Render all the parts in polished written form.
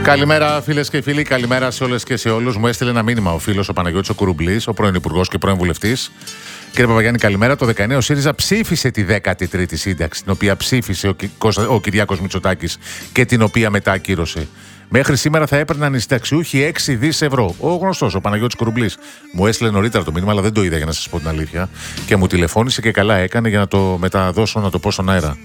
Καλημέρα, φίλες και φίλοι. Καλημέρα σε όλες και σε όλους. Μου έστειλε ένα μήνυμα ο φίλος ο Παναγιώτης ο Κουρουμπλής, ο πρώην Υπουργός και πρώην Βουλευτής. Κύριε Παπαγιάννη, καλημέρα. Το 19 ο ΣΥΡΙΖΑ ψήφισε τη 13η σύνταξη, την οποία ψήφισε ο Κυριάκος Μητσοτάκης και την οποία μετά ακύρωσε. Μέχρι σήμερα θα έπαιρναν οι συνταξιούχοι 6 δις ευρώ. Ο γνωστός, ο Παναγιώτης Κουρουμπλής. Μου έστειλε νωρίτερα το μήνυμα, αλλά δεν το είδα για να σας πω την αλήθεια. Και μου τηλεφώνησε και καλά έκανε για να το μεταδώσω, να το πω στον αέρα.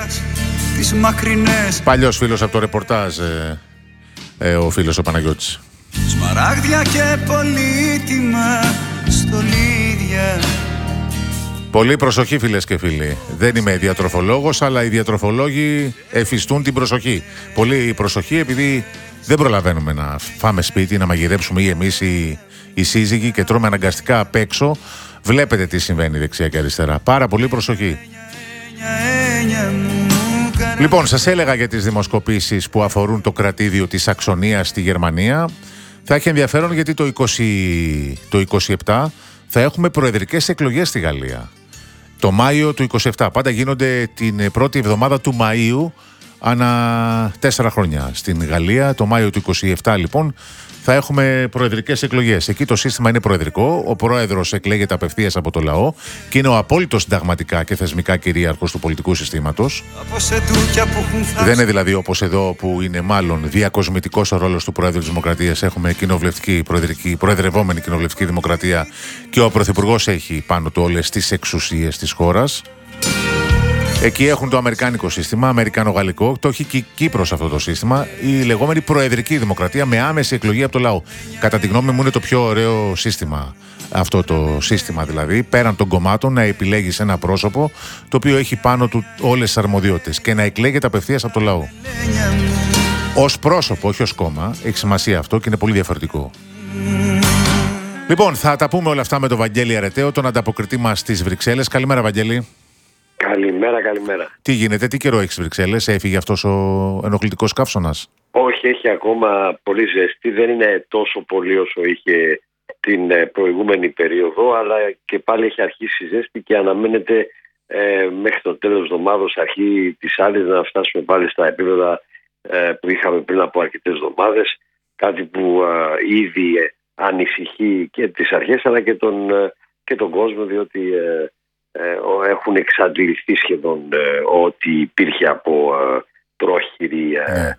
Παλιός φίλος από το ρεπορτάζ, ο φίλος ο Παναγιώτης. Σμαράγδια και πολύτιμα στολίδια. Πολύ προσοχή, φίλες και φίλοι. Δεν είμαι διατροφολόγος, αλλά οι διατροφολόγοι εφιστούν την προσοχή. Πολύ προσοχή, επειδή δεν προλαβαίνουμε να φάμε σπίτι, να μαγειρέψουμε ή εμείς ή οι σύζυγοι και τρώμε αναγκαστικά απ' έξω. Βλέπετε τι συμβαίνει δεξιά και αριστερά. Πάρα πολύ προσοχή. Λοιπόν, σας έλεγα για τις δημοσκοπήσεις που αφορούν το κρατήδιο της Σαξονίας στη Γερμανία. Θα έχει ενδιαφέρον γιατί το 27 θα έχουμε προεδρικές εκλογές στη Γαλλία. Το Μάιο του 27. Πάντα γίνονται την πρώτη εβδομάδα του Μαΐου ανά 4 χρόνια. Στην Γαλλία το Μάιο του 27 λοιπόν θα έχουμε προεδρικές εκλογές. Εκεί το σύστημα είναι προεδρικό. Ο πρόεδρος εκλέγεται απευθείας από το λαό και είναι ο απόλυτος συνταγματικά και θεσμικά κυρίαρχος του πολιτικού συστήματος. Δεν είναι δηλαδή όπως εδώ που είναι μάλλον διακοσμητικός ο ρόλος του Πρόεδρου της Δημοκρατίας. Έχουμε προεδρευόμενη κοινοβουλευτική δημοκρατία και ο Πρωθυπουργός έχει πάνω του όλες τις εξουσίες της χώρας. Εκεί έχουν το αμερικάνικο σύστημα, αμερικανο-γαλλικό, το έχει και η Κύπρος αυτό το σύστημα, η λεγόμενη προεδρική δημοκρατία με άμεση εκλογή από το λαό. Κατά τη γνώμη μου είναι το πιο ωραίο σύστημα αυτό το σύστημα, δηλαδή πέραν των κομμάτων να επιλέγεις ένα πρόσωπο το οποίο έχει πάνω του όλες τις αρμοδιότητες και να εκλέγεται απευθείας από το λαό. Ως πρόσωπο, όχι ως κόμμα, έχει σημασία αυτό και είναι πολύ διαφορετικό. Λοιπόν, θα τα πούμε όλα αυτά με τον Βαγγέλη Αρεταίο, τον ανταποκριτή μας στις Βρυξέλλες. Καλημέρα, Βαγγέλη. Καλημέρα. Τι γίνεται, τι καιρό έχει στις Βρυξέλλες, έφυγε αυτός ο ενοχλητικός καύσωνας? Όχι, έχει ακόμα πολύ ζεστή, δεν είναι τόσο πολύ όσο είχε την προηγούμενη περίοδο, αλλά και πάλι έχει αρχίσει η ζέστη και αναμένεται μέχρι το τέλος της εβδομάδας, αρχή της άλλης, να φτάσουμε πάλι στα επίπεδα που είχαμε πριν από αρκετές εβδομάδες, κάτι που ήδη ανησυχεί και τις αρχές αλλά και τον κόσμο, διότι έχουν εξαντληθεί σχεδόν ό,τι υπήρχε από πρόχειρη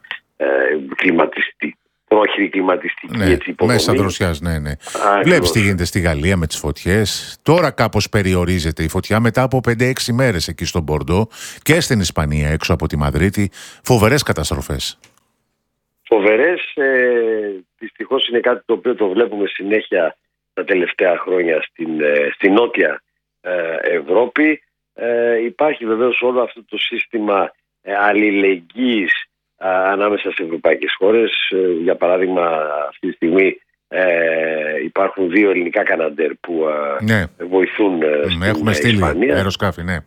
κλιματιστική έτσι, υποδομή. Μέσα δροσιάς, ναι. Βλέπεις τι γίνεται στη Γαλλία με τις φωτιές. Τώρα κάπως περιορίζεται η φωτιά μετά από 5-6 μέρες εκεί στον Μπορντό και στην Ισπανία έξω από τη Μαδρίτη. Φοβερές καταστροφές. Φοβερές, δυστυχώς είναι κάτι το οποίο το βλέπουμε συνέχεια τα τελευταία χρόνια στην νότια Ευρώπη. Υπάρχει βεβαίως όλο αυτό το σύστημα αλληλεγγύης ανάμεσα σε ευρωπαϊκές χώρες. Για παράδειγμα, αυτή τη στιγμή υπάρχουν 2 ελληνικά καναντέρ που βοηθούν στην έχουμε στείλει Ισπανία. αεροσκάφη, ναι.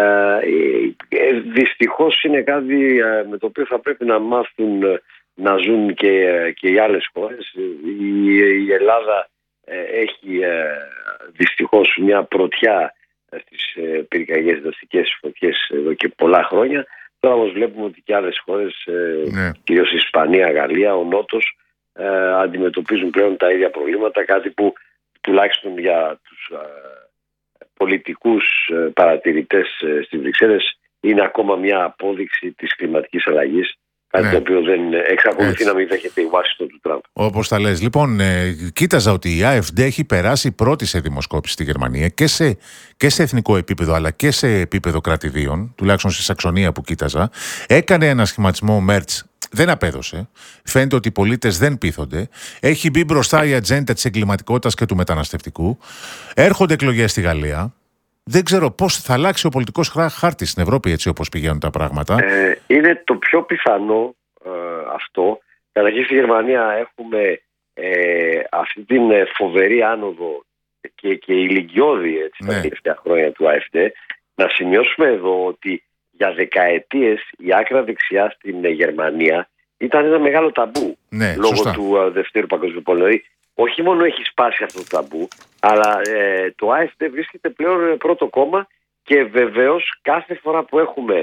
Δυστυχώς είναι κάτι με το οποίο θα πρέπει να μάθουν να ζουν και οι άλλες χώρες. Η Ελλάδα έχει δυστυχώς μια πρωτιά στις πυρκαγιές δαστικές φωτιές εδώ και πολλά χρόνια. Τώρα όμως βλέπουμε ότι και άλλες χώρες, κυρίως η Ισπανία, Γαλλία, ο Νότος, αντιμετωπίζουν πλέον τα ίδια προβλήματα, κάτι που τουλάχιστον για τους πολιτικούς παρατηρητές στις Βρυξέλλες είναι ακόμα μια απόδειξη της κλιματικής αλλαγής. Κάτι το οποίο δεν εξακολουθεί να μην δέχεται η Ουάσιγκτον του Τραμπ. Όπως τα λες. Λοιπόν, κοίταζα ότι η AfD έχει περάσει πρώτη σε δημοσκόπηση στη Γερμανία και σε εθνικό επίπεδο αλλά και σε επίπεδο κρατηδίων, τουλάχιστον στη Σαξονία που κοίταζα. Έκανε ένα σχηματισμό Μέρτς, δεν απέδωσε. Φαίνεται ότι οι πολίτες δεν πείθονται. Έχει μπει μπροστά η ατζέντα της εγκληματικότητας και του μεταναστευτικού. Έρχονται εκλογές στη Γαλλία. Δεν ξέρω πώς θα αλλάξει ο πολιτικός χάρτης στην Ευρώπη έτσι όπως πηγαίνουν τα πράγματα. Είναι το πιο πιθανό αυτό. Καταρχήν στη Γερμανία έχουμε αυτή την φοβερή άνοδο και ηλικιώδη τα τελευταία χρόνια του AfD. Να σημειώσουμε εδώ ότι για δεκαετίες η άκρα δεξιά στην Γερμανία ήταν ένα μεγάλο ταμπού λόγω του Δευτέρου Παγκοσμίου Πολέμου. Όχι μόνο έχει σπάσει αυτό το ταμπού, αλλά το AfD βρίσκεται πλέον πρώτο κόμμα και βεβαίως κάθε φορά που έχουμε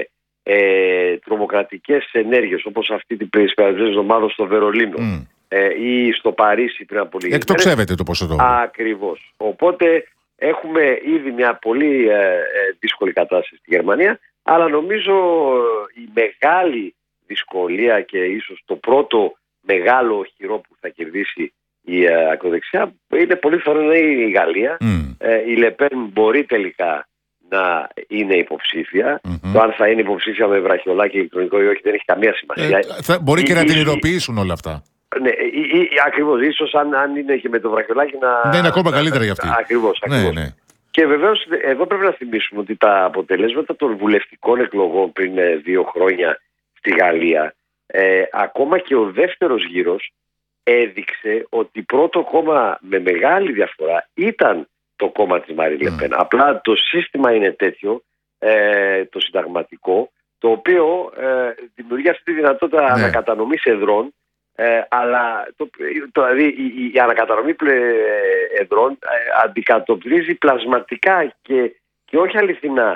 τρομοκρατικές ενέργειες όπως αυτή την περισπερασμένη εβδομάδα στο Βερολίνο ή στο Παρίσι πριν από λίγες μέρες. Εκτοξεύεται το ποσοστό. Ακριβώς. Οπότε έχουμε ήδη μια πολύ δύσκολη κατάσταση στη Γερμανία, αλλά νομίζω η μεγάλη δυσκολία και ίσως το πρώτο μεγάλο οχυρό που θα κερδίσει η ακροδεξιά είναι πολύ πιθανό να είναι η Γαλλία. Η Λεπέν μπορεί τελικά να είναι υποψήφια. Το αν θα είναι υποψήφια με βραχιολάκι ηλεκτρονικό ή όχι δεν έχει καμία σημασία. Μπορεί και να την ειδοποιήσουν όλα αυτά. Ναι, ακριβώς. Ίσως αν είναι και με το βραχιολάκι να είναι ακόμα καλύτερα για αυτή. Ακριβώς. Ναι. Και βεβαίως εδώ πρέπει να θυμίσουμε ότι τα αποτελέσματα των βουλευτικών εκλογών πριν 2 χρόνια στη Γαλλία, ακόμα και ο δεύτερος γύρος έδειξε ότι πρώτο κόμμα με μεγάλη διαφορά ήταν το κόμμα της Μαρίν Λεπέν. Απλά το σύστημα είναι τέτοιο, το συνταγματικό, το οποίο δημιουργεί αυτή τη δυνατότητα ανακατανομής εδρών, αλλά δηλαδή η ανακατανομή εδρών αντικατοπτρίζει πλασματικά και όχι αληθινά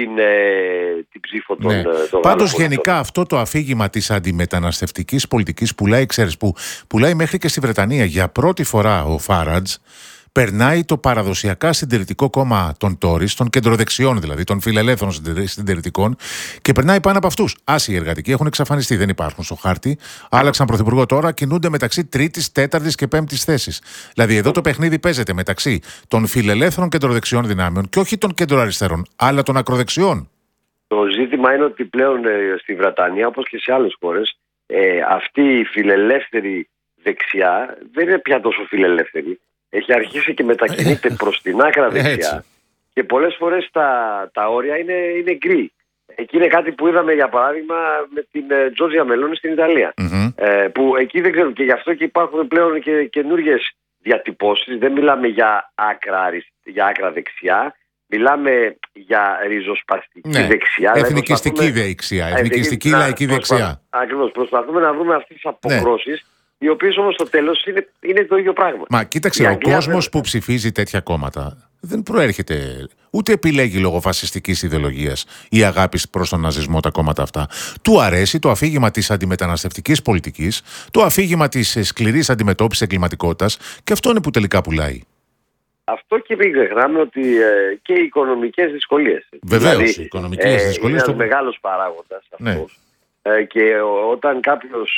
την ψήφο των Γάλλων. Πάντως γενικά αυτό το αφήγημα της αντιμεταναστευτικής πολιτικής πουλάει μέχρι και στη Βρετανία. Για πρώτη φορά ο Φάραντζ περνάει το παραδοσιακά συντηρητικό κόμμα των Τόρις, των κεντροδεξιών δηλαδή, των φιλελεύθερων συντηρητικών, και περνάει πάνω από αυτούς. Άσοι οι εργατικοί έχουν εξαφανιστεί, δεν υπάρχουν στο χάρτη. Άλλαξαν πρωθυπουργό τώρα, κινούνται μεταξύ 3ης, 4ης και 5ης θέσης. Δηλαδή εδώ το παιχνίδι παίζεται μεταξύ των φιλελεύθερων κεντροδεξιών δυνάμεων και όχι των κεντροαριστερών, αλλά των ακροδεξιών. Το ζήτημα είναι ότι πλέον στη Βρετανία, όπως και σε άλλες χώρες, αυτή η φιλελεύθερη δεξιά δεν είναι πια τόσο φιλελεύθερη. Έχει αρχίσει και μετακινείται προς την άκρα δεξιά. Και πολλές φορές τα όρια είναι γκρι. Εκεί είναι κάτι που είδαμε για παράδειγμα με την Τζόρτζια Μελόνι στην Ιταλία. Που εκεί δεν ξέρω, και γι' αυτό και υπάρχουν πλέον και καινούργιες διατυπώσεις. Δεν μιλάμε για άκρα δεξιά. Μιλάμε για ριζοσπαστική δεξιά. Εθνικιστική δεξιά. Εθνικιστική λαϊκή δεξιά. Ακριβώς. Προσπαθούμε να βρούμε αυτές τις αποχρώσεις. Οι οποίες όμως στο τέλος είναι το ίδιο πράγμα. Μα κοίταξε, ο κόσμος που ψηφίζει τέτοια κόμματα δεν προέρχεται, ούτε επιλέγει λόγω φασιστικής ιδεολογίας ή αγάπης προς τον ναζισμό τα κόμματα αυτά. Του αρέσει το αφήγημα της αντιμεταναστευτικής πολιτικής, το αφήγημα της σκληρής αντιμετώπισης εγκληματικότητας, και αυτό είναι που τελικά πουλάει. Αυτό, και μην ξεχνάμε ότι και οι οικονομικές δυσκολίες. Βεβαίως, δηλαδή, οι οικονομικές δυσκολίες. Είναι ένας μεγάλος παράγοντας αυτός. Και όταν κάποιος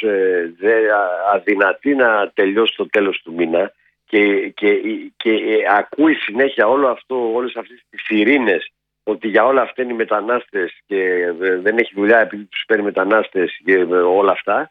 αδυνατεί να τελειώσει το τέλος του μήνα και ακούει συνέχεια όλες αυτές τις ειρήνες, ότι για όλα αυτά είναι οι μετανάστες και δεν έχει δουλειά επειδή τους παίρνει μετανάστες και όλα αυτά,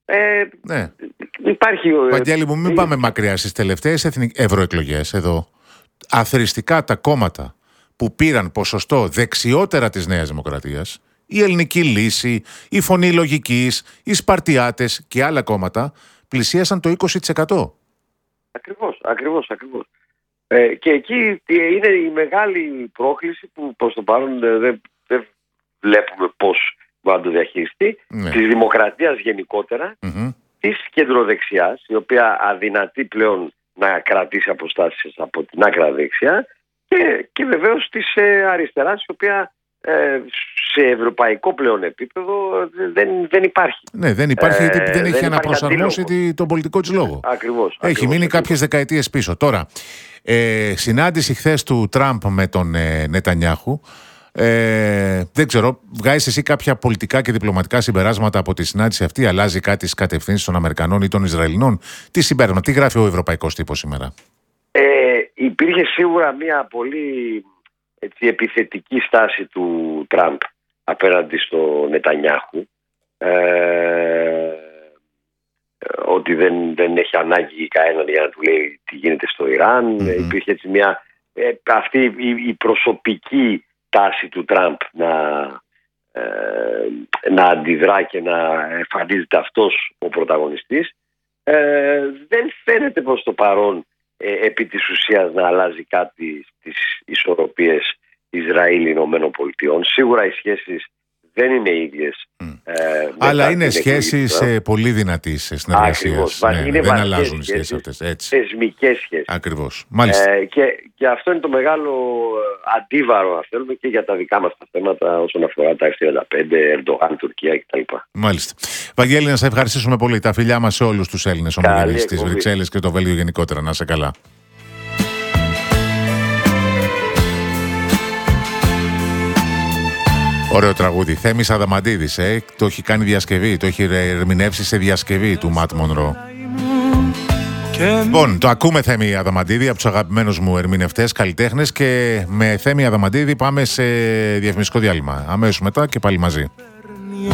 υπάρχει... Βαγγέλη μου, μην πάμε μακριά. Στις τελευταίες ευρωεκλογές εδώ, αθροιστικά τα κόμματα που πήραν ποσοστό δεξιότερα της Νέας Δημοκρατίας, η Ελληνική Λύση, η Φωνή Λογικής, οι Σπαρτιάτες και άλλα κόμματα πλησίασαν το 20%. Ακριβώς. Και εκεί είναι η μεγάλη πρόκληση που προς το παρόν δεν βλέπουμε πώς μπορεί να το διαχειριστεί, της δημοκρατίας γενικότερα, της κεντροδεξιάς, η οποία αδυνατεί πλέον να κρατήσει αποστάσεις από την άκρα δεξιά, και βεβαίως της αριστεράς, η οποία σε ευρωπαϊκό πλέον επίπεδο δεν υπάρχει. Ναι, δεν υπάρχει γιατί δεν έχει αναπροσαρμόσει τον πολιτικό της λόγο. Ακριβώς. Έχει μείνει κάποιες δεκαετίες πίσω. Τώρα, συνάντηση χθες του Τραμπ με τον Νετανιάχου. Δεν ξέρω, βγάζεις εσύ κάποια πολιτικά και διπλωματικά συμπεράσματα από τη συνάντηση αυτή? Αλλάζει κάτι στις κατευθύνσεις των Αμερικανών ή των Ισραηλινών? Τι συμπέρασμα, τι γράφει ο ευρωπαϊκός τύπος σήμερα? Υπήρχε σίγουρα μια πολύ επιθετική στάση του Τραμπ απέναντι στο Νετανιάχου, ότι δεν έχει ανάγκη κανέναν για να του λέει τι γίνεται στο Ιράν. Υπήρχε έτσι αυτή η προσωπική τάση του Τραμπ να αντιδρά και να εμφανίζεται αυτός ο πρωταγωνιστής. Δεν φαίνεται προς το παρόν επί της ουσίας να αλλάζει κάτι στις ισορροπίες Ισραήλ-Ηνωμένων Πολιτειών. Σίγουρα οι σχέσεις δεν είναι ίδιες Αλλά είναι σχέσεις πολύ δυνατής συνεργασίας. Δεν αλλάζουν οι σχέσεις αυτές. Θεσμικές σχέσεις. Ακριβώς. Μάλιστα. Και αυτό είναι το μεγάλο αντίβαρο, αν θέλουμε, και για τα δικά μας τα θέματα όσον αφορά τα F-35, Ερντογάν, Τουρκία κτλ. Μάλιστα. Βαγγέλη, να σε ευχαριστήσουμε πολύ. Τα φιλιά μας σε όλους τους Έλληνες ομογενείς στις Βρυξέλλες και το Βέλγιο γενικότερα. Να είσαι καλά. Ωραίο τραγούδι. Θέμης Αδαμαντίδης, το έχει κάνει διασκευή, το έχει ερμηνεύσει σε διασκευή του Ματ Μονρό. Λοιπόν, το ακούμε Θέμη Αδαμαντίδη, από τους αγαπημένους μου ερμηνευτές, καλλιτέχνες, και με Θέμη Αδαμαντίδη πάμε σε διαφημιστικό διάλειμμα. Αμέσως μετά και πάλι μαζί.